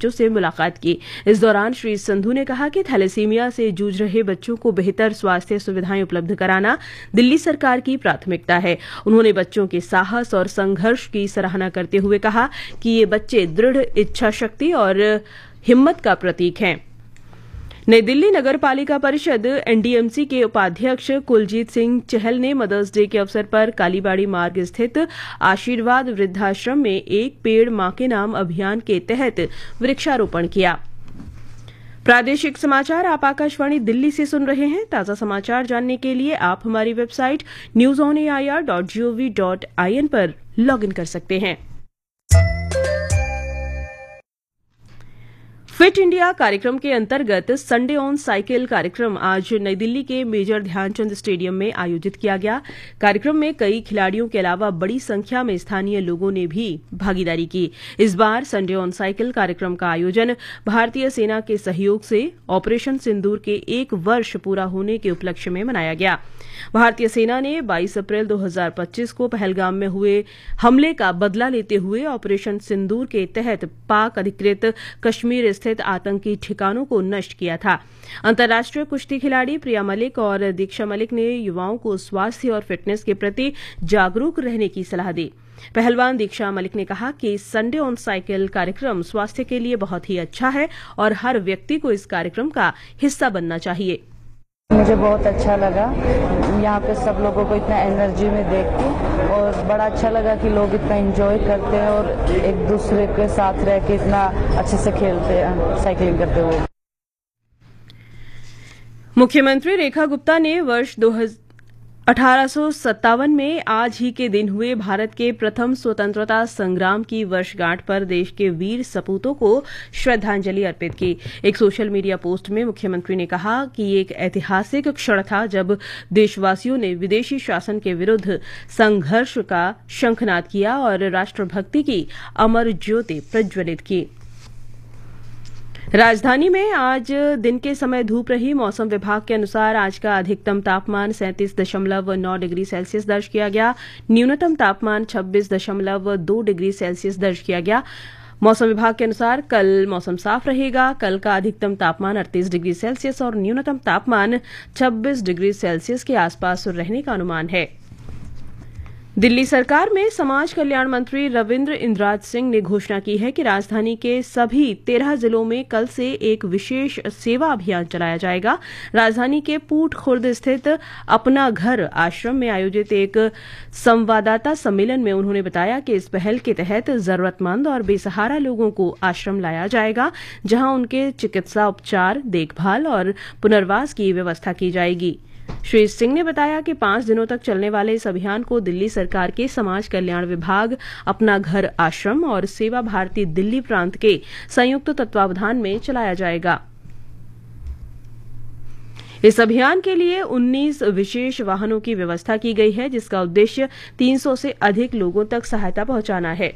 बच्चों से मुलाकात की। इस दौरान श्री संधू ने कहा कि थैलेसीमिया से जूझ रहे बच्चों को बेहतर स्वास्थ्य सुविधाएं उपलब्ध कराना दिल्ली सरकार की प्राथमिकता है। उन्होंने बच्चों के साहस और संघर्ष की सराहना करते हुए कहा कि ये बच्चे दृढ़ इच्छा शक्ति और हिम्मत का प्रतीक हैं। नई दिल्ली नगर पालिका परिषद एनडीएमसी के उपाध्यक्ष कुलजीत सिंह चहल ने मदर्स डे के अवसर पर कालीबाड़ी मार्ग स्थित आशीर्वाद वृद्धाश्रम में एक पेड़ मां के नाम अभियान के तहत वृक्षारोपण किया। प्रादेशिक समाचार आप आकाशवाणी दिल्ली से सुन रहे हैं। ताजा समाचार जानने के लिए आप हमारी वेबसाइट newsonair.gov.in पर लॉगिन कर सकते हैं। फिट इंडिया कार्यक्रम के अंतर्गत संडे ऑन साइकिल कार्यक्रम आज नई दिल्ली के मेजर ध्यानचंद स्टेडियम में आयोजित किया गया। कार्यक्रम में कई खिलाड़ियों के अलावा बड़ी संख्या में स्थानीय लोगों ने भी भागीदारी की। इस बार संडे ऑन साइकिल कार्यक्रम का आयोजन भारतीय सेना के सहयोग से ऑपरेशन सिंदूर के 1 वर्ष पूरा होने के उपलक्ष्य में मनाया गया। भारतीय सेना ने 22 अप्रैल 2025 को पहलगाम में हुए हमले का बदला लेते हुए ऑपरेशन सिंदूर के तहत पाक अधिकृत कश्मीर स्थित आतंकी ठिकानों को नष्ट किया था। अंतर्राष्ट्रीय कुश्ती खिलाड़ी प्रिया मलिक और दीक्षा मलिक ने युवाओं को स्वास्थ्य और फिटनेस के प्रति जागरूक रहने की सलाह दी। पहलवान दीक्षा मलिक ने कहा कि संडे ऑन साइकिल कार्यक्रम स्वास्थ्य के लिए बहुत ही अच्छा है और हर व्यक्ति को इस कार्यक्रम का हिस्सा बनना चाहिए। मुझे बहुत अच्छा लगा यहाँ पे सब लोगों को इतना एनर्जी में देख के, और बड़ा अच्छा लगा कि लोग इतना एंजॉय करते हैं और एक दूसरे के साथ रह के इतना अच्छे से खेलते हैं साइकिलिंग करते हुए। मुख्यमंत्री रेखा गुप्ता ने वर्ष 1857 में आज ही के दिन हुए भारत के प्रथम स्वतंत्रता संग्राम की वर्षगांठ पर देश के वीर सपूतों को श्रद्धांजलि अर्पित की। एक सोशल मीडिया पोस्ट में मुख्यमंत्री ने कहा कि ये एक ऐतिहासिक क्षण था जब देशवासियों ने विदेशी शासन के विरुद्ध संघर्ष का शंखनाद किया और राष्ट्रभक्ति की अमर ज्योति प्रज्वलित की। राजधानी में आज दिन के समय धूप रही। मौसम विभाग के अनुसार आज का अधिकतम तापमान 37.9 डिग्री सेल्सियस दर्ज किया गया। न्यूनतम तापमान 26.2 डिग्री सेल्सियस दर्ज किया गया। मौसम विभाग के अनुसार कल मौसम साफ रहेगा। कल का अधिकतम तापमान 38 डिग्री सेल्सियस और न्यूनतम तापमान 26 डिग्री सेल्सियस के आसपास रहने का अनुमान है। दिल्ली सरकार में समाज कल्याण मंत्री रविंद्र इंद्राज सिंह ने घोषणा की है कि राजधानी के सभी 13 जिलों में कल से एक विशेष सेवा अभियान चलाया जाएगा। राजधानी के पूट खुर्द स्थित अपना घर आश्रम में आयोजित एक संवाददाता सम्मेलन में उन्होंने बताया कि इस पहल के तहत जरूरतमंद और बेसहारा लोगों को आश्रम लाया जाएगा, जहां उनके चिकित्सा उपचार, देखभाल और पुनर्वास की व्यवस्था की जाएगी। श्री सिंह ने बताया कि 5 दिनों तक चलने वाले इस अभियान को दिल्ली सरकार के समाज कल्याण विभाग, अपना घर आश्रम और सेवा भारती दिल्ली प्रांत के संयुक्त तत्वावधान में चलाया जाएगा। इस अभियान के लिए 19 विशेष वाहनों की व्यवस्था की गई है, जिसका उद्देश्य 300 से अधिक लोगों तक सहायता पहुंचाना है।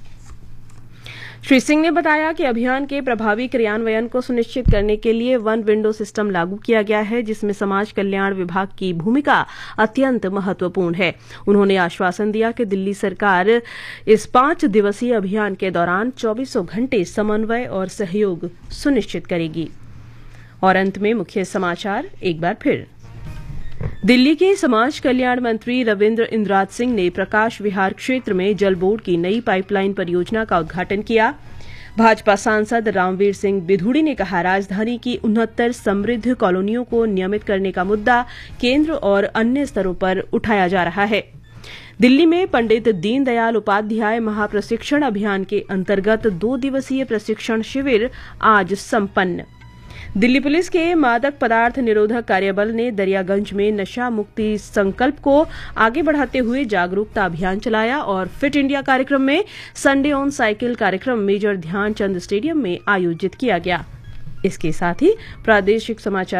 श्री सिंह ने बताया कि अभियान के प्रभावी क्रियान्वयन को सुनिश्चित करने के लिए वन विंडो सिस्टम लागू किया गया है, जिसमें समाज कल्याण विभाग की भूमिका अत्यंत महत्वपूर्ण है। उन्होंने आश्वासन दिया कि दिल्ली सरकार इस 5 दिवसीय अभियान के दौरान 24 घंटे समन्वय और सहयोग सुनिश्चित करेगी। और अंत में मुख्य समाचार एक बार फिर। दिल्ली के समाज कल्याण मंत्री रविंद्र इंद्राज सिंह ने प्रकाश विहार क्षेत्र में जल बोर्ड की नई पाइपलाइन परियोजना का उद्घाटन किया। भाजपा सांसद रामवीर सिंह बिधूड़ी ने कहा, राजधानी की 69 समृद्ध कॉलोनियों को नियमित करने का मुद्दा केंद्र और अन्य स्तरों पर उठाया जा रहा है। दिल्ली में पंडित दीनदयाल उपाध्याय महाप्रशिक्षण अभियान के अंतर्गत 2 दिवसीय प्रशिक्षण शिविर आज संपन्न। दिल्ली पुलिस के मादक पदार्थ निरोधक कार्यबल ने दरियागंज में नशा मुक्ति संकल्प को आगे बढ़ाते हुए जागरूकता अभियान चलाया और फिट इंडिया कार्यक्रम में संडे ऑन साइकिल कार्यक्रम मेजर ध्यानचंद स्टेडियम में आयोजित किया गया। इसके साथ ही प्रादेशिक समाचार